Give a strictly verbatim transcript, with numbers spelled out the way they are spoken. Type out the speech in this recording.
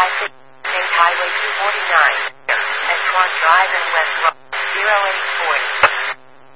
Exit State Highway two forty-nine. And Swan Drive and West Road zero eight forty.